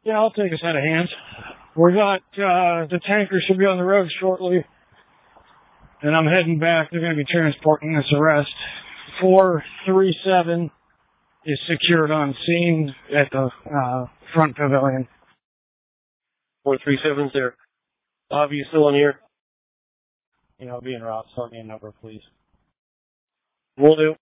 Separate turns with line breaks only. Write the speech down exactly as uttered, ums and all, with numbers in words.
Yeah, I'll take a set of hands. We got, uh, the tanker should be on the road shortly. And I'm heading back. They're going to be transporting this arrest. four three seven is secured on scene at the, uh, front pavilion.
four three seven's there. Bob, you still on here?
You know, being route, start me a number, please.
Will do.